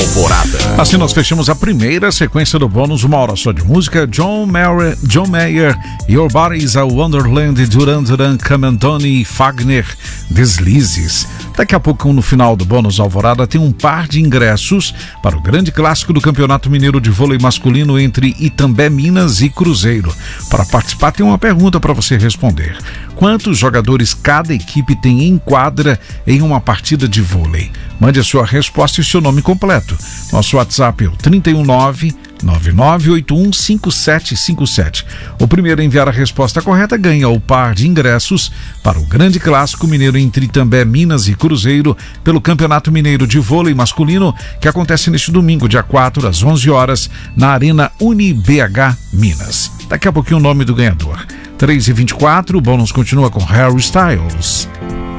Alvorada. Assim nós fechamos a primeira sequência do bônus, uma hora só de música. John Mayer, Your Body is a Wonderland, Duran Duran, Camandoni, Fagner, Deslizes. Daqui a pouco, no final do bônus Alvorada, tem um par de ingressos para o grande clássico do Campeonato Mineiro de Vôlei Masculino entre Itambé, Minas e Cruzeiro. Para participar, tem uma pergunta para você responder. Quantos jogadores cada equipe tem em quadra em uma partida de vôlei? Mande a sua resposta e o seu nome completo. Nosso WhatsApp é o 319-9981-5757. O primeiro a enviar a resposta correta ganha o par de ingressos para o grande clássico mineiro entre Itambé, Minas e Cruzeiro pelo Campeonato Mineiro de Vôlei Masculino, que acontece neste domingo, dia 4, às 11 horas, na Arena UniBH Minas. Daqui a pouquinho o nome do ganhador. 3h24, o bônus continua com Harry Styles.